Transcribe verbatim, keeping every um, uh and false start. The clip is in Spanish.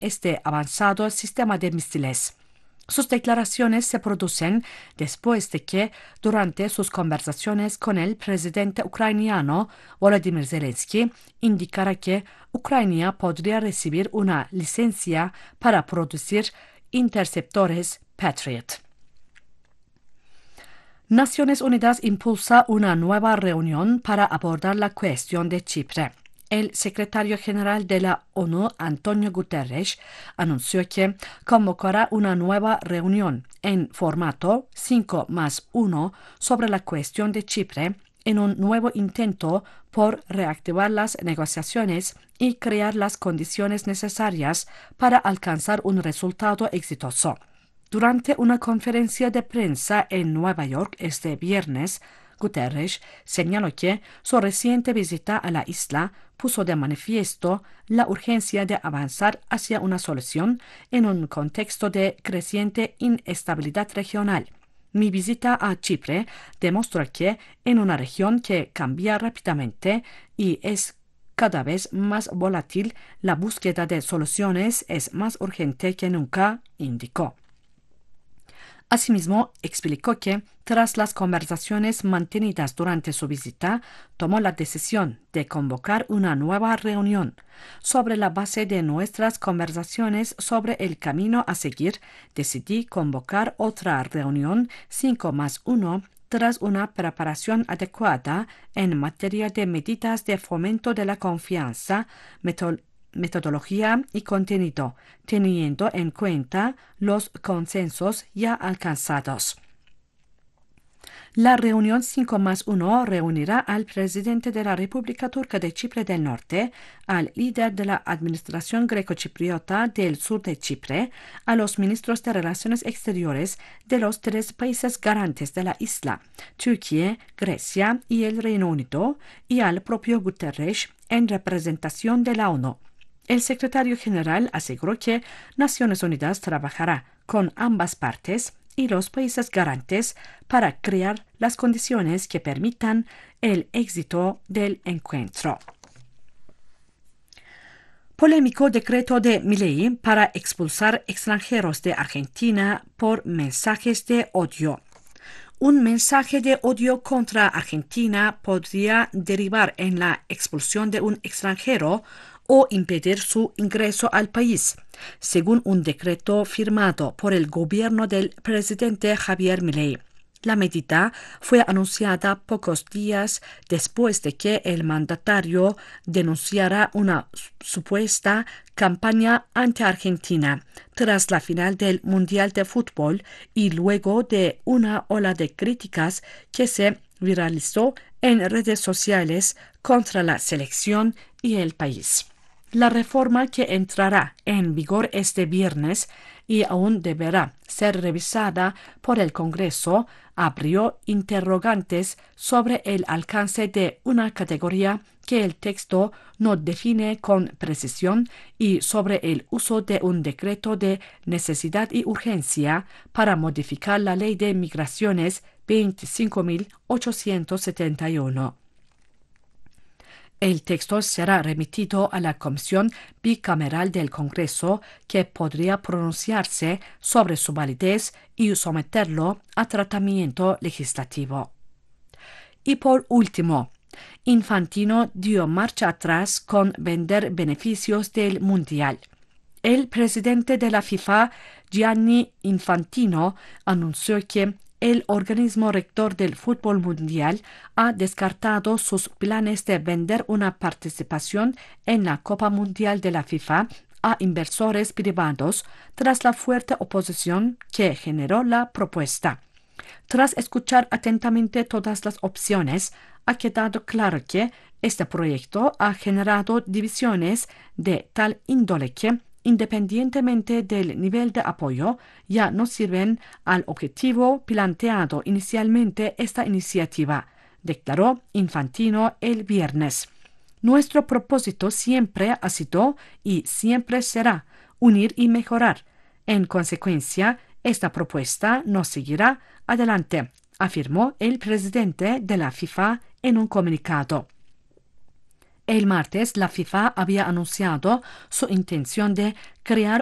este avanzado sistema de misiles. Sus declaraciones se producen después de que, durante sus conversaciones con el presidente ucraniano Volodymyr Zelensky, indicara que Ucrania podría recibir una licencia para producir interceptores Patriot. Naciones Unidas impulsa una nueva reunión para abordar la cuestión de Chipre. El secretario general de la ONU, Antonio Guterres, anunció que convocará una nueva reunión en formato cinco más uno sobre la cuestión de Chipre en un nuevo intento por reactivar las negociaciones y crear las condiciones necesarias para alcanzar un resultado exitoso. Durante una conferencia de prensa en Nueva York este viernes, Guterres señaló que su reciente visita a la isla puso de manifiesto la urgencia de avanzar hacia una solución en un contexto de creciente inestabilidad regional. Mi visita a Chipre demostró que en una región que cambia rápidamente y es cada vez más volátil, la búsqueda de soluciones es más urgente que nunca, indicó. Asimismo, explicó que, tras las conversaciones mantenidas durante su visita, tomó la decisión de convocar una nueva reunión. Sobre la base de nuestras conversaciones sobre el camino a seguir, decidí convocar otra reunión cinco más uno tras una preparación adecuada en materia de medidas de fomento de la confianza, metodología, metodología y contenido, teniendo en cuenta los consensos ya alcanzados. La reunión cinco más uno reunirá al presidente de la República Turca de Chipre del Norte, al líder de la administración grecochipriota del sur de Chipre, a los ministros de Relaciones Exteriores de los tres países garantes de la isla, Turquía, Grecia y el Reino Unido, y al propio Guterres en representación de la ONU. El secretario general aseguró que Naciones Unidas trabajará con ambas partes y los países garantes para crear las condiciones que permitan el éxito del encuentro. Polémico decreto de Milei para expulsar extranjeros de Argentina por mensajes de odio. Un mensaje de odio contra Argentina podría derivar en la expulsión de un extranjero o impedir su ingreso al país, según un decreto firmado por el gobierno del presidente Javier Milei. La medida fue anunciada pocos días después de que el mandatario denunciara una supuesta campaña anti-Argentina tras la final del Mundial de Fútbol y luego de una ola de críticas que se viralizó en redes sociales contra la selección y el país. La reforma que entrará en vigor este viernes y aún deberá ser revisada por el Congreso abrió interrogantes sobre el alcance de una categoría que el texto no define con precisión y sobre el uso de un decreto de necesidad y urgencia para modificar la Ley de Migraciones veinticinco mil ochocientos setenta y uno. El texto será remitido a la Comisión Bicameral del Congreso, que podría pronunciarse sobre su validez y someterlo a tratamiento legislativo. Y por último, Infantino dio marcha atrás con vender beneficios del Mundial. El presidente de la FIFA, Gianni Infantino, anunció que el organismo rector del fútbol mundial ha descartado sus planes de vender una participación en la Copa Mundial de la FIFA a inversores privados tras la fuerte oposición que generó la propuesta. Tras escuchar atentamente todas las opciones, ha quedado claro que este proyecto ha generado divisiones de tal índole que, independientemente del nivel de apoyo, ya no sirven al objetivo planteado inicialmente esta iniciativa, declaró Infantino el viernes. Nuestro propósito siempre ha sido y siempre será unir y mejorar. En consecuencia, esta propuesta no seguirá adelante, afirmó el presidente de la FIFA en un comunicado. El martes, la FIFA había anunciado su intención de crear